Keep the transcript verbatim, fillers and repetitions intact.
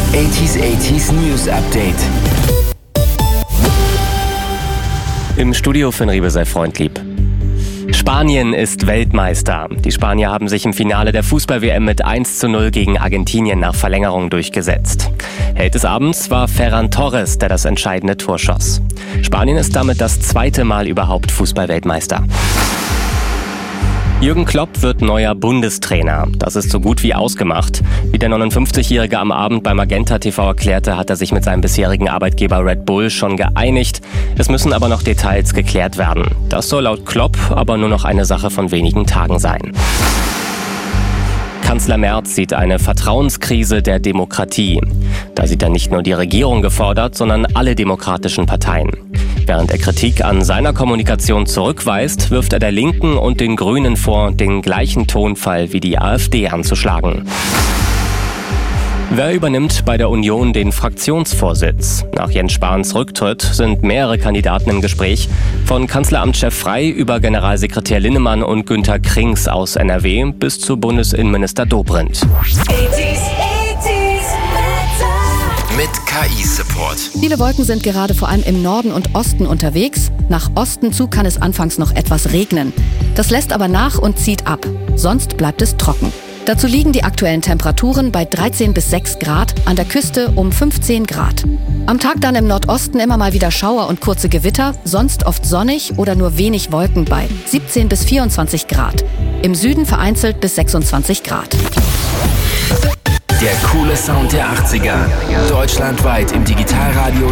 achtziger achtziger News Update. Im Studio Finn Riebe, sei freundlieb. Spanien ist Weltmeister. Die Spanier haben sich im Finale der Fußball-W M mit eins zu null gegen Argentinien nach Verlängerung durchgesetzt. Held des Abends war Ferran Torres, der das entscheidende Tor schoss. Spanien ist damit das zweite Mal überhaupt Fußball-Weltmeister. Jürgen Klopp wird neuer Bundestrainer. Das ist so gut wie ausgemacht. Wie der neunundfünfzigjährige am Abend bei Magenta T V erklärte, hat er sich mit seinem bisherigen Arbeitgeber Red Bull schon geeinigt. Es müssen aber noch Details geklärt werden. Das soll laut Klopp aber nur noch eine Sache von wenigen Tagen sein. Kanzler Merz sieht eine Vertrauenskrise der Demokratie. Da sieht er nicht nur die Regierung gefordert, sondern alle demokratischen Parteien. Während er Kritik an seiner Kommunikation zurückweist, wirft er der Linken und den Grünen vor, den gleichen Tonfall wie die AfD anzuschlagen. Wer übernimmt bei der Union den Fraktionsvorsitz? Nach Jens Spahns Rücktritt sind mehrere Kandidaten im Gespräch. Von Kanzleramtschef Frey über Generalsekretär Linnemann und Günther Krings aus N R W bis zu Bundesinnenminister Dobrindt. Mit K I-Support. Viele Wolken sind gerade vor allem im Norden und Osten unterwegs. Nach Osten zu kann es anfangs noch etwas regnen. Das lässt aber nach und zieht ab. Sonst bleibt es trocken. Dazu liegen die aktuellen Temperaturen bei dreizehn bis sechs Grad, an der Küste um fünfzehn Grad. Am Tag dann im Nordosten immer mal wieder Schauer und kurze Gewitter, sonst oft sonnig oder nur wenig Wolken bei siebzehn bis vierundzwanzig Grad. Im Süden vereinzelt bis sechsundzwanzig Grad. Der coole Sound der achtziger. Deutschlandweit im Digitalradio